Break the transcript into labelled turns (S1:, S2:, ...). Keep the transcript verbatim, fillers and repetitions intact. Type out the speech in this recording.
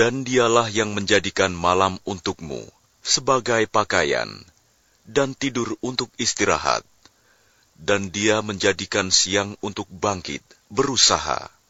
S1: Dan dialah yang menjadikan malam untukmu sebagai pakaian, dan tidur untuk istirahat. Dan dia menjadikan siang untuk bangkit, berusaha.